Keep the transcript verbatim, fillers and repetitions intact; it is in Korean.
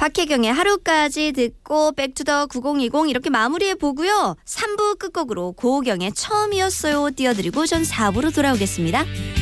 박혜경의 하루까지 듣고 백투더 구천이십 이렇게 마무리해 보고요. 삼 부 끝곡으로 고우경의 처음이었어요 띄워드리고 전 사 부로 돌아오겠습니다.